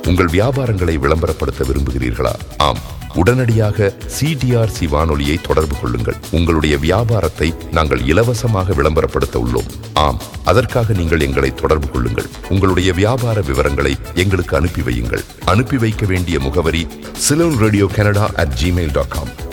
உங்கள் வியாபாரங்களை விளம்பரப்படுத்த விரும்புகிறீர்களா? ஆம், உடனடியாக CTRC வானொலியை தொடர்பு கொள்ளுங்கள். உங்களுடைய வியாபாரத்தை நாங்கள் இலவசமாக விளம்பரப்படுத்த உள்ளோம். ஆம், அதற்காக நீங்கள் எங்களை தொடர்பு கொள்ளுங்கள். உங்களுடைய வியாபார விவரங்களை எங்களுக்கு அனுப்பி வையுங்கள். அனுப்பி வைக்க வேண்டிய முகவரி ceylonradiocanada@gmail.com.